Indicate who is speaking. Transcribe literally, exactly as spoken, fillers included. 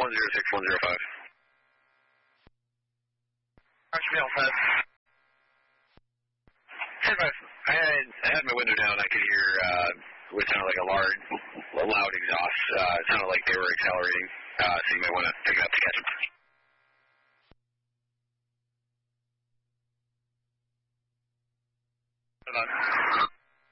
Speaker 1: one zero six one zero five.
Speaker 2: Roger, Bill, five.
Speaker 1: I had, I had my window down. I could hear uh, what sounded like a large, loud exhaust. Uh, it sounded like they were accelerating, uh, so you might want to pick it up to catch them.
Speaker 2: Hold on.